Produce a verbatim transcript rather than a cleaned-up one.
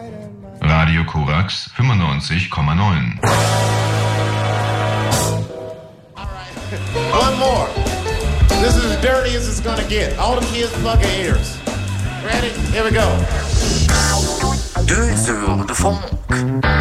Radio Korax fünfundneunzig Komma neun. One more. This is as dirty as it's gonna get. All the kids plug their ears. Ready? Here we go. Deux heures de funk.